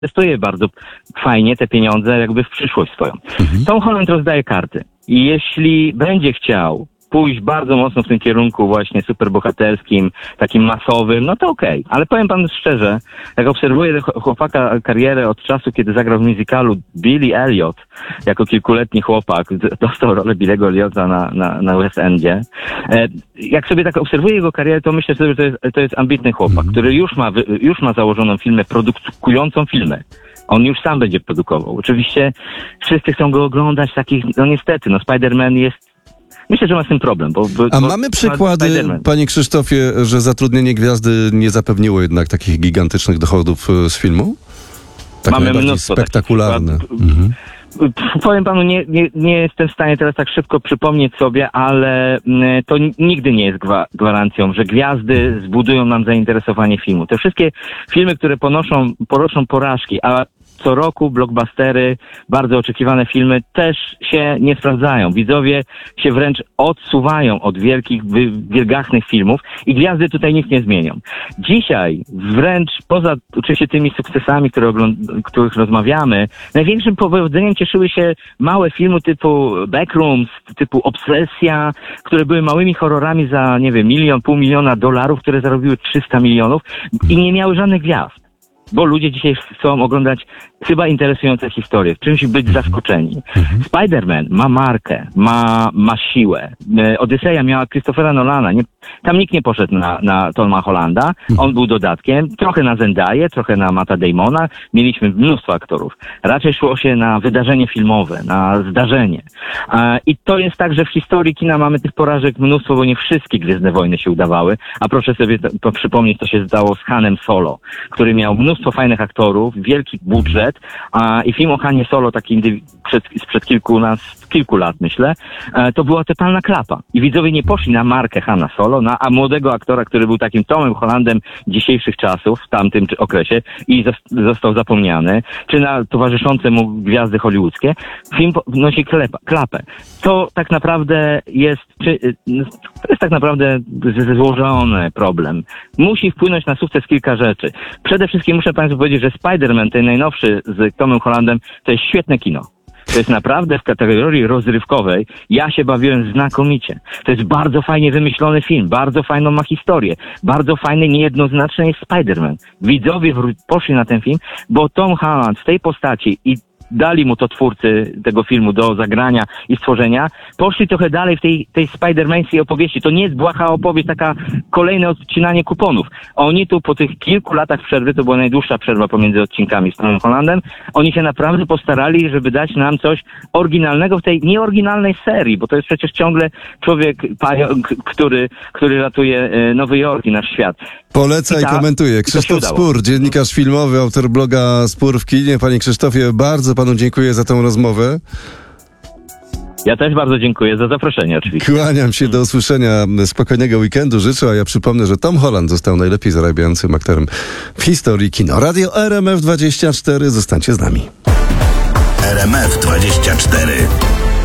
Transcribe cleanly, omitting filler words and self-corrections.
inwestuje bardzo fajnie te pieniądze jakby w przyszłość swoją. Tom Holland rozdaje karty. I jeśli będzie chciał pójść bardzo mocno w tym kierunku właśnie superbohaterskim, takim masowym, no to okej. Ale powiem panu szczerze, jak obserwuję chłopaka karierę od czasu, kiedy zagrał w musicalu Billy Elliot, jako kilkuletni chłopak, dostał rolę Billy'ego Elliota na West Endzie. Jak sobie tak obserwuję jego karierę, to myślę sobie, że to jest ambitny chłopak, który już ma założoną firmę, produkującą filmy. On już sam będzie produkował. Oczywiście wszyscy chcą go oglądać, takich, no niestety, no Spider-Man jest. Myślę, że ma z tym problem. A mamy przykłady, panie Krzysztofie, że zatrudnienie gwiazdy nie zapewniło jednak takich gigantycznych dochodów z filmu? Tak mamy mnóstwo spektakularne. Powiem panu, nie jestem w stanie teraz tak szybko przypomnieć sobie, ale to nigdy nie jest gwarancją, że gwiazdy zbudują nam zainteresowanie filmu. Te wszystkie filmy, które ponoszą porażki, a co roku blockbustery, bardzo oczekiwane filmy też się nie sprawdzają. Widzowie się wręcz odsuwają od wielkich, wielgachnych filmów i gwiazdy tutaj nic nie zmienią. Dzisiaj wręcz poza oczywiście tymi sukcesami, których rozmawiamy, największym powodzeniem cieszyły się małe filmy typu Backrooms, typu Obsesja, które były małymi horrorami za, nie wiem, $1,500,000, które zarobiły 300 milionów i nie miały żadnych gwiazd. Bo ludzie dzisiaj chcą oglądać chyba interesujące historie, w czymś być zaskoczeni. Spider-Man ma markę, ma siłę. Odyseja miała Christophera Nolana. Tam nikt nie poszedł na Toma Hollanda. On był dodatkiem. Trochę na Zendaya, trochę na Matta Damona. Mieliśmy mnóstwo aktorów. Raczej szło się na wydarzenie filmowe, na zdarzenie. I to jest tak, że w historii kina mamy tych porażek mnóstwo, bo nie wszystkie Gwiezdne Wojny się udawały. A proszę sobie przypomnieć, co się stało z Hanem Solo, który miał mnóstwo fajnych aktorów, wielki budżet, i film o Hanie Solo, taki sprzed kilku lat, myślę, to była totalna klapa. I widzowie nie poszli na markę Hana Solo, a młodego aktora, który był takim Tomem Hollandem dzisiejszych czasów, w tamtym okresie i został zapomniany, czy na towarzyszące mu gwiazdy hollywoodzkie, film nosi klapę. To tak naprawdę jest tak naprawdę złożony problem. Musi wpłynąć na sukces kilka rzeczy. Przede wszystkim muszę państwu powiedzieć, że Spider-Man, ten najnowszy z Tomem Hollandem, to jest świetne kino. To jest naprawdę w kategorii rozrywkowej. Ja się bawiłem znakomicie. To jest bardzo fajnie wymyślony film, bardzo fajną ma historię, bardzo fajny, niejednoznaczny jest Spider-Man. Widzowie poszli na ten film, bo Tom Holland w tej postaci i dali mu to twórcy tego filmu do zagrania i stworzenia, poszli trochę dalej w tej spider-mańskiej opowieści. To nie jest błaha opowieść, taka kolejne odcinanie kuponów. Oni tu po tych kilku latach przerwy, to była najdłuższa przerwa pomiędzy odcinkami z Tomem Hollandem, oni się naprawdę postarali, żeby dać nam coś oryginalnego w tej nieoryginalnej serii, bo to jest przecież ciągle człowiek, który ratuje Nowy Jork i nasz świat. Poleca i komentuje. Krzysztof Spór, dziennikarz filmowy, autor bloga Spór w kinie. Panie Krzysztofie, bardzo panu dziękuję za tę rozmowę. Ja też bardzo dziękuję za zaproszenie oczywiście. Kłaniam się, do usłyszenia. Spokojnego weekendu życzę, a ja przypomnę, że Tom Holland został najlepiej zarabiającym aktorem w historii kina. Radio RMF24, zostańcie z nami. RMF24.